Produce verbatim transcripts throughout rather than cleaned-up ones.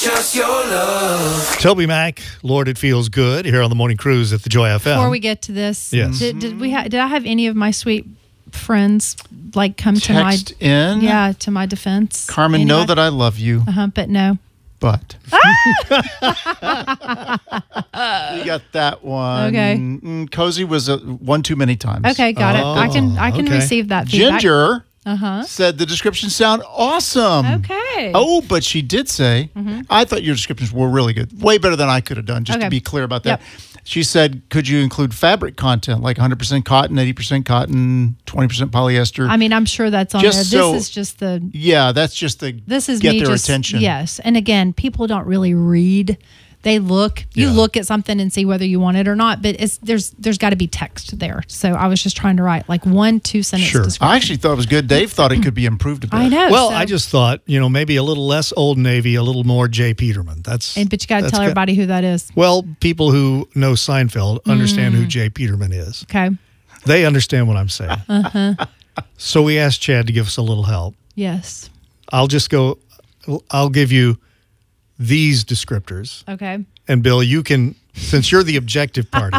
just your love. Toby Mac, Lord, It Feels Good, here on the Morning Cruise at the Joy F M. Before we get to this, Yes. did, did we ha- did I have any of my sweet friends like come Text to my in. yeah to my defense? Carmen, know that I love you, uh huh, but no. but we got that one. Okay. Mm, Cozy was a, one too many times. Okay, got it. I can I can okay. receive that feedback. Ginger Uh huh. said the descriptions sound awesome. Okay. Oh, but she did say, I thought your descriptions were really good. Way better than I could have done, just Okay. to be clear about that. Yep. She said, could you include fabric content, like one hundred percent cotton, eighty percent cotton, twenty percent polyester? I mean, I'm sure that's on Just there. so- This is just the. yeah, that's just the This is get me their just, attention. Yes, and again, people don't really read. They look. You Yeah. look at something and see whether you want it or not. But it's there's there's got to be text there. So I was just trying to write like one two sentence Sure. description. I actually thought it was good. Dave thought it could be improved a bit. I know. Well, so- I just thought, you know, maybe a little less Old Navy, a little more Jay Peterman. That's And, but you got to that's tell good. everybody who that is. Well, people who know Seinfeld understand who Jay Peterman is. Okay. They understand what I'm saying. Uh-huh. So we asked Chad to give us a little help. Yes. I'll just go, I'll give you these descriptors. Okay. And Bill, you can, since you're the objective party,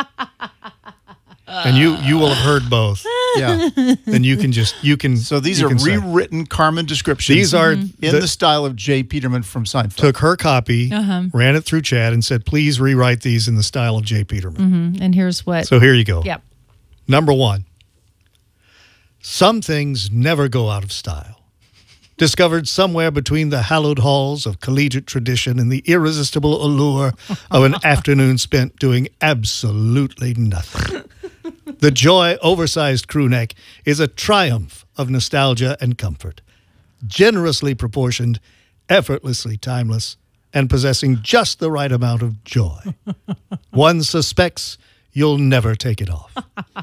and you you will have heard both, Yeah. then you can just, you can. So these you are can say. rewritten Carmen descriptions. These are in the- the style of Jay Peterman from Seinfeld. Took her copy, Uh-huh. ran it through Chad, and said, please rewrite these in the style of Jay Peterman. And here's what. So here you go. Yep. Number one, some things never go out of style. Discovered somewhere between the hallowed halls of collegiate tradition and the irresistible allure of an afternoon spent doing absolutely nothing. The Joy oversized crew neck is a triumph of nostalgia and comfort, generously proportioned, effortlessly timeless, and possessing just the right amount of joy. One suspects you'll never take it off.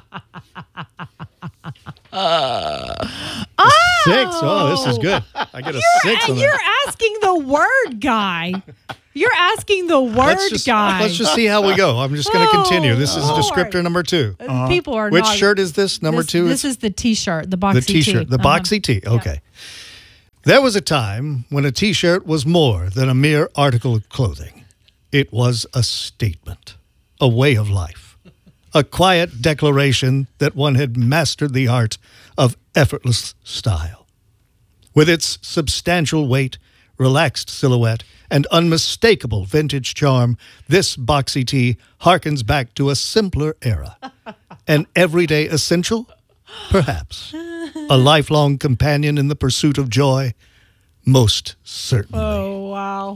Six. Oh, this is good. I get a six on You're that. asking the word guy. You're asking the word Let's just, guy. let's just see how we go. I'm just going to Oh, continue. This is Lord. descriptor number two. Uh, People are Which not. shirt is this? Number this, two? This It's is the T-shirt, the boxy the T-shirt, the Uh-huh. boxy tee. Okay. There was a time when a T-shirt was more than a mere article of clothing. It was a statement, a way of life, a quiet declaration that one had mastered the art of effortless style. With its substantial weight, relaxed silhouette, and unmistakable vintage charm, this boxy tee harkens back to a simpler era. An everyday essential? Perhaps. A lifelong companion in the pursuit of joy? Most certainly. Oh wow!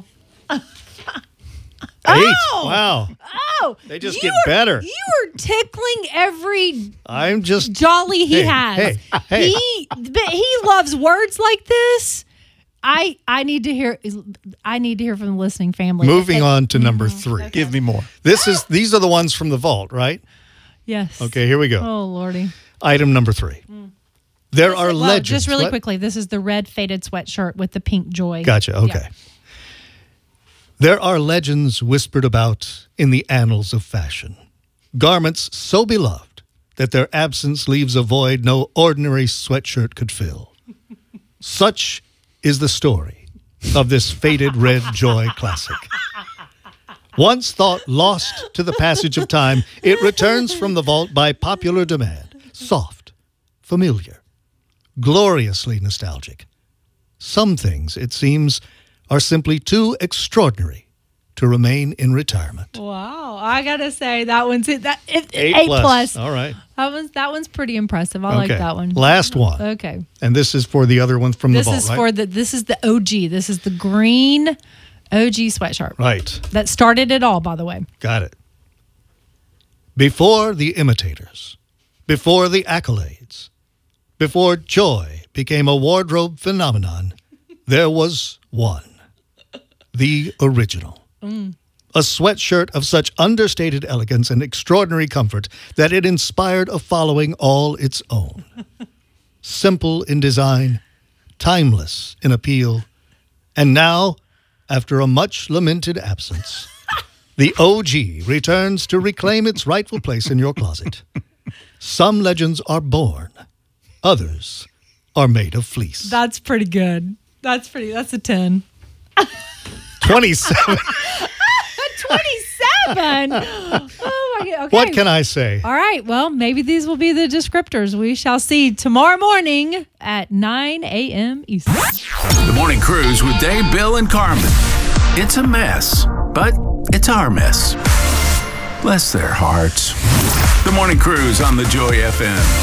Eight. Oh! Wow. Oh, They just you get are- better. You are tickling every I'm just... jolly he Hey, has. hey, hey. He, but he loves words like this. I I need to hear. I need to hear from the listening family. Moving And- on to number three. Give me more. This is These are the ones from the vault, right? Yes. Okay, here we go. Oh lordy. Item number three. There This are is- well, legends. Just really What? quickly, this is the red faded sweatshirt with the pink joy. Gotcha. Okay. Yeah. There are legends whispered about in the annals of fashion. Garments so beloved that their absence leaves a void no ordinary sweatshirt could fill. Such is the story of this faded red joy classic. Once thought lost to the passage of time, it returns from the vault by popular demand. Soft, familiar, gloriously nostalgic. Some things, it seems, are simply too extraordinary to remain in retirement. Wow, I gotta say that one's it. That it, Eight eight plus. plus. All right. That one's that one's pretty impressive. I like Okay. that one. Last one. Okay. And this is for the other one from This the vault, is right? for the this is the O G. This is the green O G sweatshirt. Right. That started it all, by the way. Got it. Before the imitators, before the accolades, before joy became a wardrobe phenomenon, there was one. The original. A sweatshirt of such understated elegance and extraordinary comfort that it inspired a following all its own. Simple in design, timeless in appeal, and now, after a much lamented absence, the O G returns to reclaim its rightful place in your closet. Some legends are born, others are made of fleece. That's pretty good. That's pretty. That's a ten. twenty-seven. twenty-seven. Oh my God. Okay. What can I say? All right. Well, maybe these will be the descriptors. We shall see tomorrow morning at nine a.m. Eastern. The Morning Cruise with Dave, Bill, and Carmen. It's a mess, but it's our mess. Bless their hearts. The Morning Cruise on the Joy F M.